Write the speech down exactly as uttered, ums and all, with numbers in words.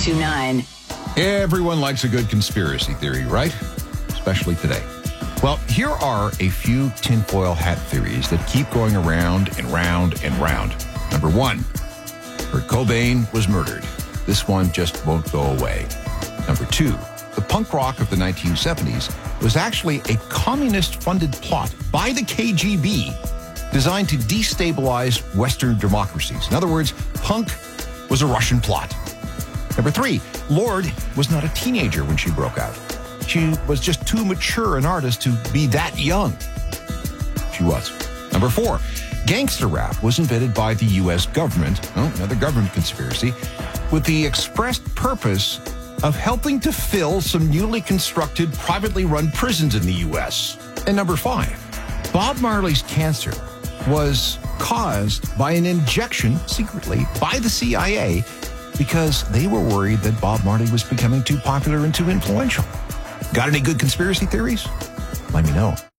two nine. Everyone likes a good conspiracy theory, right? Especially today. Well, here are a few tinfoil hat theories that keep going around and round and round. Number one, Kurt Cobain was murdered. This one just won't go away. Number two, the punk rock of the nineteen seventies was actually a communist-funded plot by the K G B designed to destabilize Western democracies. In other words, punk was a Russian plot. Number three, Lorde was not a teenager when she broke out. She was just too mature an artist to be that young. She was. Number four, gangster rap was invented by the U S government, oh, another government conspiracy, with the expressed purpose of helping to fill some newly constructed, privately run prisons in the U S. And number five, Bob Marley's cancer was caused by an injection, secretly, by the C I A because they were worried that Bob Marley was becoming too popular and too influential. Got any good conspiracy theories? Let me know.